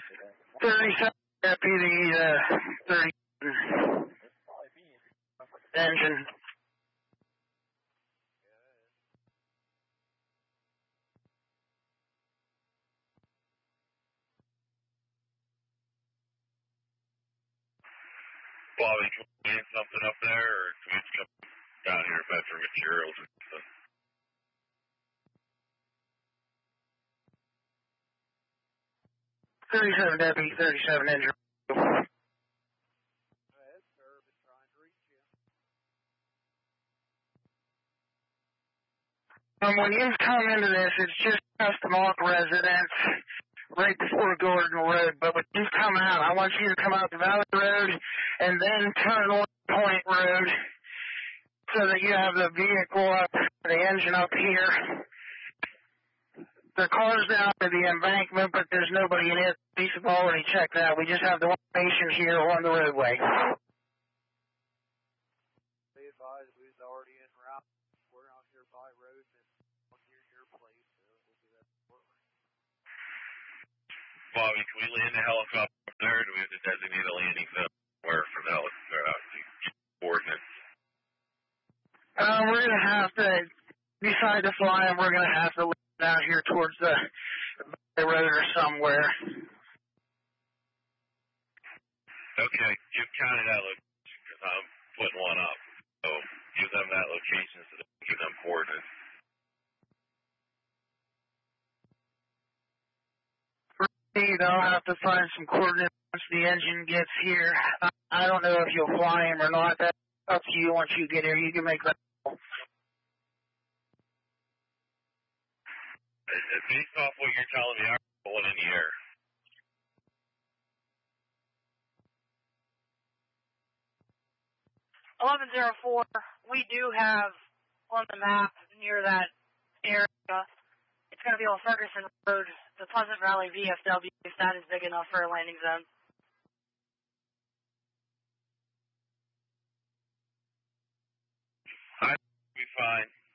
37 deputy, 30 engine. Bobby, can we get something up there, or can we just come down here and for materials or something? .37 deputy, 37 engine. Ed, Herb is trying to reach you. When you come into this, it's just Custom-Oak residence right before Gordon Road. But when you come out, I want you to come out the Valley Road and then turn on Point Road so that you have the vehicle up, the engine up here. The car's down to the embankment, but there's nobody in it. Police have already checked that. We just have the one patient here on the roadway. Be advised, we was already en route. We're out here by road and near your place, so we'll do that shortly. Bobby, can we land the helicopter up there, or do we have to designate a landing zone where for the coordinates? We're going to have to decide to fly, and we're going to have to land out here towards the road or somewhere. Okay, give County that location, because I'm putting one up. So give them that location so they can give them coordinates. They'll have to find some coordinates once the engine gets here. I don't know if you'll fly him or not. That's up to you once you get here. You can make that call. Based off what you're telling me, I'm going in the air. .1104, we do have on the map near that area, it's going to be on Ferguson Road, the Pleasant Valley VFW, if that is big enough for a landing zone. I'd be fine.